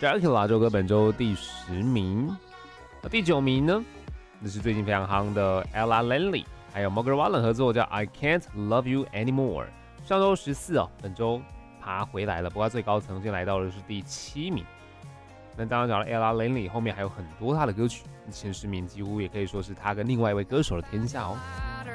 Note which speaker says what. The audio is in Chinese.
Speaker 1: Dracula 这首歌本周第10名。那第9名呢？那是最近非常夯的 Ella Langley 还有 Morgan Wallen 合作叫 I Can't Love You Anymore。上周14哦，本周爬回来了，不过最高曾经来到的是第7名。那当然讲了 Ella Langley 后面还有很多她的歌曲，前10名几乎也可以说是她跟另外一位歌手的天下哦。